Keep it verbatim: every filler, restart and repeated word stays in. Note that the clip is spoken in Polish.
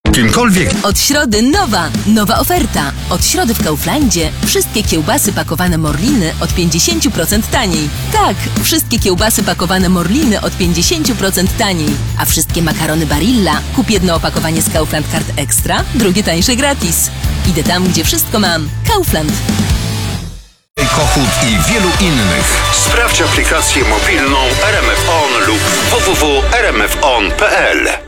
Kimkolwiek. Od środy nowa, nowa oferta. Od środy w Kauflandzie wszystkie kiełbasy pakowane Morliny od pięćdziesiąt procent taniej. Tak, wszystkie kiełbasy pakowane Morliny od pięćdziesiąt procent taniej. A wszystkie makarony Barilla kup jedno opakowanie z Kaufland Card Extra, drugie tańsze gratis. Idę tam, gdzie wszystko mam. Kaufland. Kochut i wielu innych. Sprawdź aplikację mobilną R M F On lub w w w kropka r m f on kropka p l.